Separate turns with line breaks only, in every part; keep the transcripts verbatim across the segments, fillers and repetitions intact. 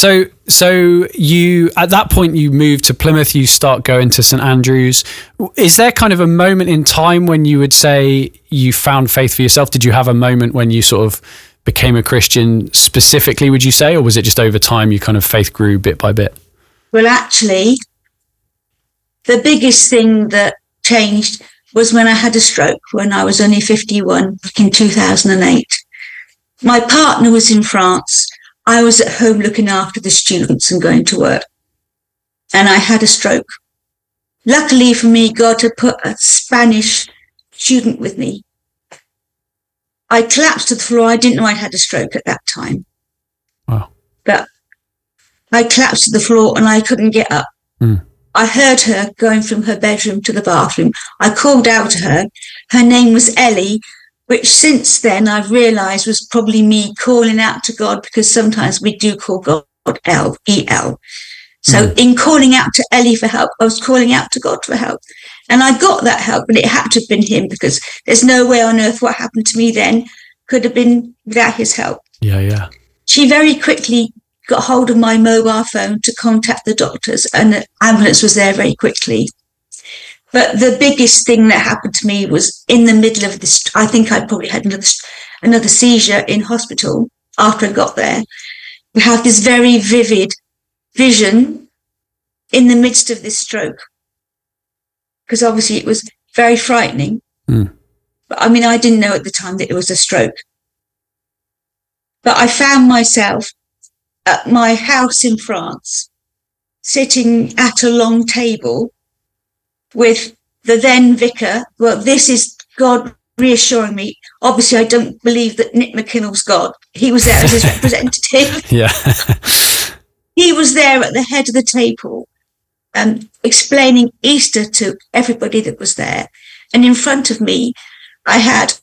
So, so you at that point you move to Plymouth. You start going to St Andrews. Is there kind of a moment in time when you would say you found faith for yourself? Did you have a moment when you sort of became a Christian specifically? Would you say, or was it just over time you kind of faith grew bit by bit?
Well, actually, the biggest thing that changed was when I had a stroke when I was only fifty-one in two thousand eight. My partner was in France. I was at home looking after the students and going to work. And I had a stroke. Luckily for me, God had put a Spanish student with me. I collapsed to the floor. I didn't know I'd had a stroke at that time.
Wow.
But I collapsed to the floor and I couldn't get up.
Mm.
I heard her going from her bedroom to the bathroom. I called out to her. Her name was Ellie, which since then I've realised was probably me calling out to God, because sometimes we do call God L, E L. So mm. in calling out to Ellie for help, I was calling out to God for help. And I got that help, but it had to have been him, because there's no way on earth what happened to me then could have been without his help.
Yeah, yeah.
She very quickly got hold of my mobile phone to contact the doctors, and the ambulance was there very quickly. But the biggest thing that happened to me was in the middle of this. I think I probably had another another seizure in hospital after I got there. We have this very vivid vision in the midst of this stroke, because obviously it was very frightening.
Mm.
But I mean, I didn't know at the time that it was a stroke. But I found myself at my house in France, sitting at a long table with the then vicar. Well, this is God reassuring me. Obviously, I don't believe that Nick McKinnell's God. He was there as his representative.
Yeah.
He was there at the head of the table, um, explaining Easter to everybody that was there. And in front of me, I had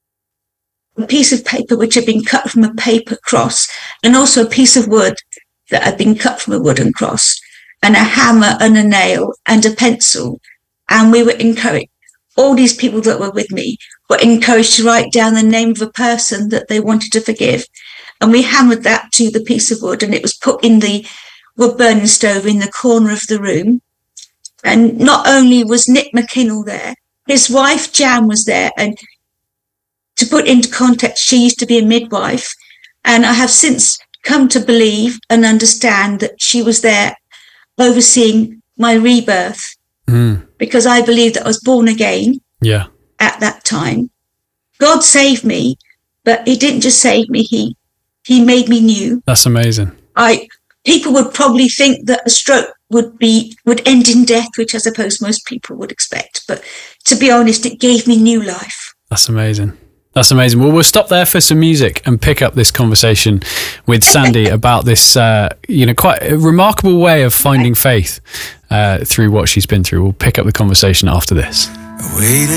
a piece of paper which had been cut from a paper cross, and also a piece of wood that had been cut from a wooden cross, and a hammer and a nail and a pencil. And we were encouraged, all these people that were with me were encouraged to write down the name of a person that they wanted to forgive. And we hammered that to the piece of wood, and it was put in the wood burning stove in the corner of the room. And not only was Nick McKinnell there, his wife Jan was there. And to put into context, she used to be a midwife. And I have since come to believe and understand that she was there overseeing my rebirth.
Mm.
Because I believe that I was born again.
Yeah.
At that time. God saved me, but he didn't just save me, he he made me new.
That's amazing.
I people would probably think that a stroke would be would end in death, which I suppose most people would expect. But to be honest, it gave me new life.
That's amazing. That's amazing. Well, we'll stop there for some music and pick up this conversation with Sandy about this, uh, you know, quite a remarkable way of finding faith uh, through what she's been through. We'll pick up the conversation after this.